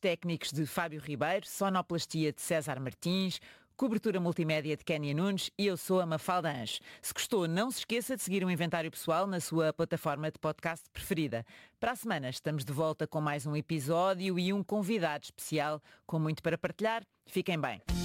técnicos de Fábio Ribeiro, sonoplastia de César Martins, cobertura multimédia de Kénia Nunes e eu sou a Mafalda Anjos. Se gostou, não se esqueça de seguir o Inventário Pessoal na sua plataforma de podcast preferida. Para a semana estamos de volta com mais um episódio e um convidado especial com muito para partilhar. Fiquem bem.